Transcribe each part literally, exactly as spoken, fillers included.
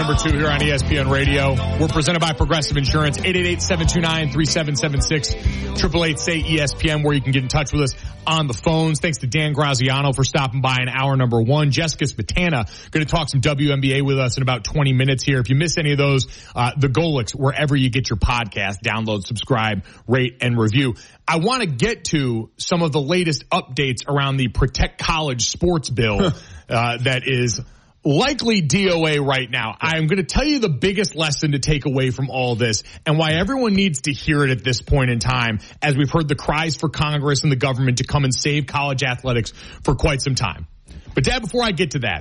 number two here on E S P N Radio. We're presented by Progressive Insurance, eight eight eight, seven two nine, three seven seven six, eight eight eight, say E S P N, where you can get in touch with us on the phones. Thanks to Dan Graziano for stopping by in hour number one. Jessica Spatana going to talk some W N B A with us in about twenty minutes here. If you miss any of those, uh, the Golics, wherever you get your podcast, download, subscribe, rate, and review. I want to get to some of the latest updates around the Protect College Sports bill uh, that is likely D O A right now. I'm going to tell you the biggest lesson to take away from all this and why everyone needs to hear it at this point in time, as we've heard the cries for Congress and the government to come and save college athletics for quite some time. But Dad, before I get to that,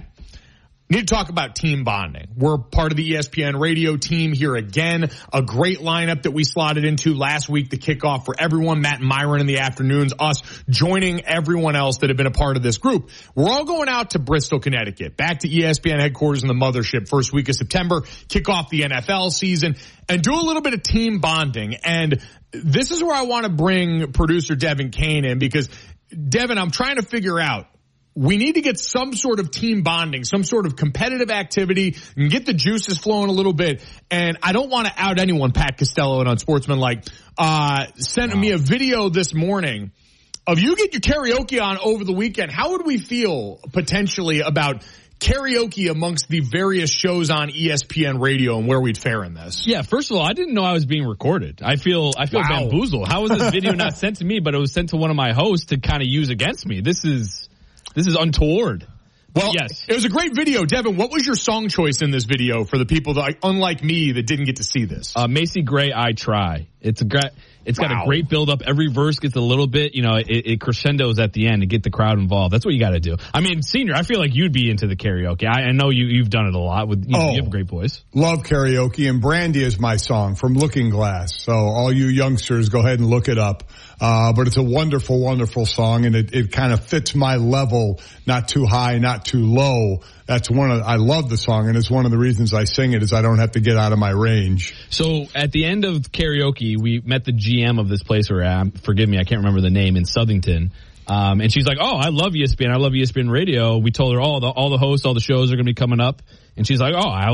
I need to talk about team bonding. We're part of the E S P N radio team here again. A great lineup that we slotted into last week, the kickoff for everyone. Matt and Myron in the afternoons, us joining everyone else that have been a part of this group. We're all going out to Bristol, Connecticut, back to E S P N headquarters in the mothership first week of September, kick off the N F L season, and do a little bit of team bonding. And this is where I want to bring producer Devin Kane in, because, Devin, I'm trying to figure out, we need to get some sort of team bonding, some sort of competitive activity, and get the juices flowing a little bit. And I don't want to out anyone. Pat Costello and Unsportsmanlike uh, sent wow. me a video this morning of you get your karaoke on over the weekend. How would we feel potentially about karaoke amongst the various shows on E S P N radio and where we'd fare in this? Yeah, first of all, I didn't know I was being recorded. I feel I feel wow. bamboozled. How was this video not sent to me, but it was sent to one of my hosts to kind of use against me? This is... This is untoward. Well, yes. It was a great video. Devin, what was your song choice in this video for the people that, unlike me, that didn't get to see this? Uh, Macy Gray, I Try. It's a great, it's wow. got a great build up. Every verse gets a little bit, you know, it, it crescendos at the end to get the crowd involved. That's what you got to do. I mean, Senior, I feel like you'd be into the karaoke. I, I know you, you've done it a lot with, you, oh, you have a great voice. Love karaoke, and Brandy is my song from Looking Glass. So all you youngsters, go ahead and look it up. Uh, but it's a wonderful, wonderful song, and it, it kind of fits my level, not too high, not too low. That's one of, I love the song, and it's one of the reasons I sing it is I don't have to get out of my range. So at the end of karaoke, we met the G M of this place we're at. Forgive me, I can't remember the name, in Southington. Um, and she's like, oh, I love E S P N. I love E S P N radio. We told her all the, all the hosts, all the shows are going to be coming up. And she's like, oh, I